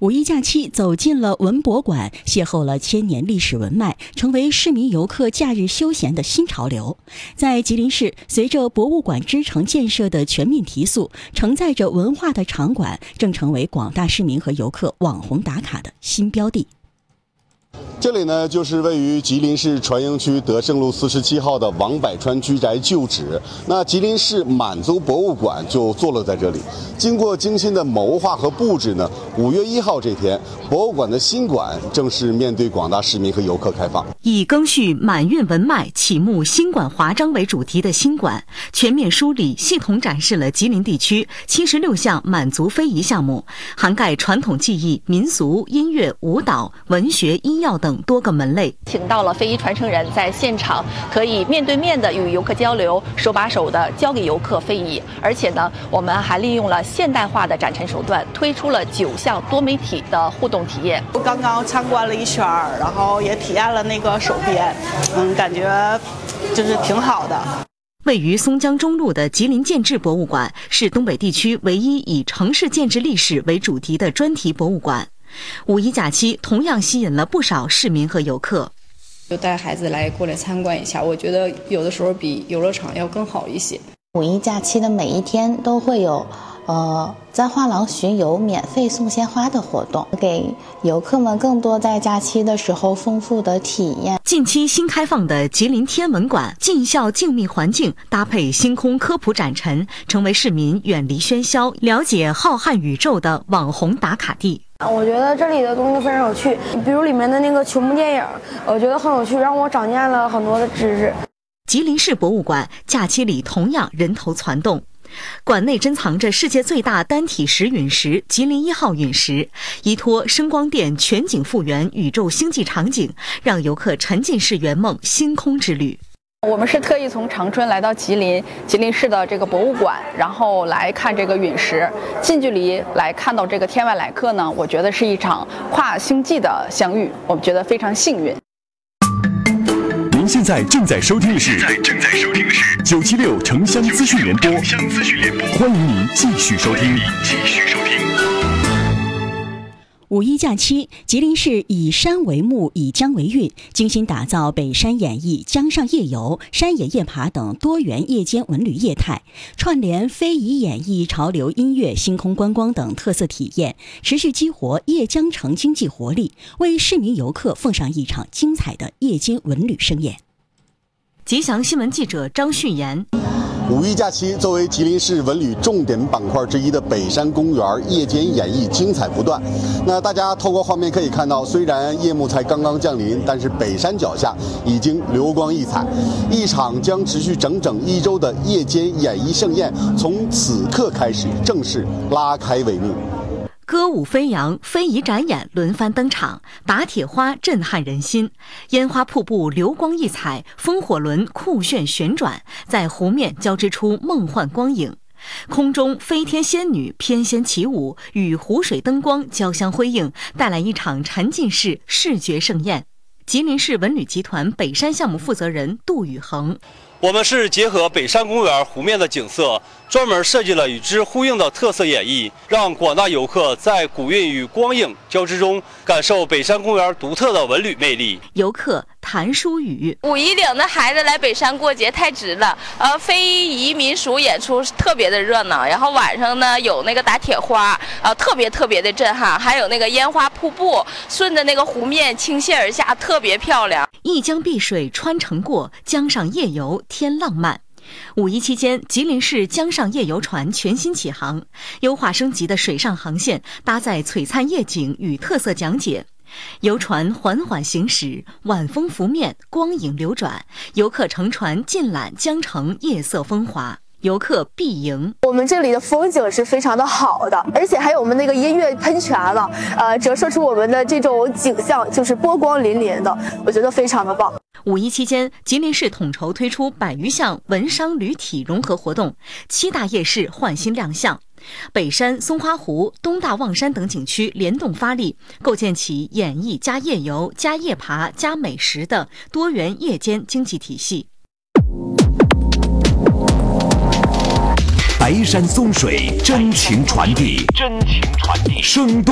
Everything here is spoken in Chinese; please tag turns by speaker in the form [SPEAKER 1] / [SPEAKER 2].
[SPEAKER 1] 五一假期走进了文博馆，邂逅了千年历史文脉，成为市民游客假日休闲的新潮流。在吉林市，随着博物馆之城建设的全面提速，承载着文化的场馆正成为广大市民和游客网红打卡的新标的。
[SPEAKER 2] 这里呢，就是位于吉林市船营区德胜路47号的王百川居宅旧址。那吉林市满族博物馆就坐落在这里。经过精心的谋划和布置呢，5月1号这天，博物馆的新馆正式面对广大市民和游客开放。
[SPEAKER 3] 以赓续满韵文脉、启幕新馆华章为主题的新馆，全面梳理、系统展示了吉林地区76项满族非遗项目，涵盖传统技艺、民俗、音乐、舞蹈、文学、医药等多个门类。
[SPEAKER 4] 请到了非遗传承人，在现场可以面对面的与游客交流，手把手的教给游客非遗。而且呢，我们还利用了现代化的展陈手段，推出了9项多媒体的互动体验。
[SPEAKER 5] 我刚刚参观了一圈，然后也体验了那个手编，感觉就是挺好的。
[SPEAKER 3] 位于松江中路的吉林建制博物馆是东北地区唯一以城市建制历史为主题的专题博物馆。五一假期同样吸引了不少市民和游客，
[SPEAKER 6] 就带孩子过来参观一下，我觉得有的时候比游乐场要更好一些。
[SPEAKER 7] 五一假期的每一天都会有在画廊巡游免费送鲜花的活动，给游客们更多在假期的时候丰富的体验。
[SPEAKER 3] 近期新开放的吉林天文馆，尽孝静谧环境搭配星空科普展陈，成为市民远离喧嚣、了解浩瀚宇宙的网红打卡地。
[SPEAKER 8] 我觉得这里的东西非常有趣，比如里面的那个球幕电影，我觉得很有趣，让我长见了很多的知识。
[SPEAKER 3] 吉林市博物馆假期里同样人头攒动，馆内珍藏着世界最大单体石陨石吉林1号陨石，依托声光电全景复原宇宙星际场景，让游客沉浸式圆梦星空之旅。
[SPEAKER 4] 我们是特意从长春来到吉林市的这个博物馆，然后来看这个陨石，近距离来看到这个天外来客呢，我觉得是一场跨星际的相遇，我们觉得非常幸运。
[SPEAKER 9] 您现在正在收听的是976城乡资讯联播，欢迎您继续收听。
[SPEAKER 1] 五一假期，吉林市以山为目，以江为韵，精心打造北山演艺、江上夜游、山野夜爬等多元夜间文旅业态，串联非遗演绎、潮流音乐、星空观光等特色体验，持续激活夜江城经济活力，为市民游客奉上一场精彩的夜间文旅盛宴。
[SPEAKER 3] 吉祥新闻记者张旭言。
[SPEAKER 2] 五一假期，作为吉林市文旅重点板块之一的北山公园夜间演绎精彩不断。那大家透过画面可以看到，虽然夜幕才刚刚降临，但是北山脚下已经流光溢彩。一场将持续整整1周的夜间演艺盛宴，从此刻开始正式拉开帷幕。
[SPEAKER 3] 歌舞飞扬，非遗展演轮番登场，打铁花震撼人心，烟花瀑布流光溢彩，风火轮酷炫旋转，在湖面交织出梦幻光影。空中飞天仙女翩跹起舞，与湖水灯光交相辉映，带来一场沉浸式视觉盛宴。吉林市文旅集团北山项目负责人杜宇恒：
[SPEAKER 10] 我们是结合北山公园湖面的景色，专门设计了与之呼应的特色演绎，让广大游客在古韵与光影交织中，感受北山公园独特的文旅魅力。
[SPEAKER 3] 游客谭淑宇：
[SPEAKER 11] 五一领着孩子来北山过节太值了，非遗民俗演出特别的热闹，然后晚上呢有那个打铁花，特别的震撼，还有那个烟花瀑布顺着那个湖面倾泻而下，特别漂亮。
[SPEAKER 3] 一江碧水穿城过，江上夜游添浪漫。五一期间，吉林市江上夜游船全新启航，优化升级的水上航线搭载璀璨夜景与特色讲解。游船缓缓行驶，晚风拂面，光影流转，游客乘船尽览江城夜色风华。游客必赢。
[SPEAKER 8] 我们这里的风景是非常的好的，而且还有我们那个音乐喷泉了，折射出我们的这种景象，就是波光粼粼的，我觉得非常的棒。
[SPEAKER 3] 五一期间，吉林市统筹推出100余项文商旅体融合活动，7大夜市焕新亮相。北山、松花湖、东大望山等景区联动发力，构建起演艺加夜游加夜爬加美食的多元夜间经济体系。
[SPEAKER 9] 白山松水真情传递，生动